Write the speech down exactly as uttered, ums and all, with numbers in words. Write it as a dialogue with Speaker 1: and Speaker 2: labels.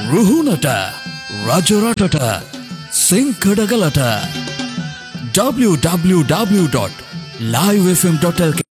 Speaker 1: රුහුණට රජරටට සිංකඩගලට w w w dot live f m dot l k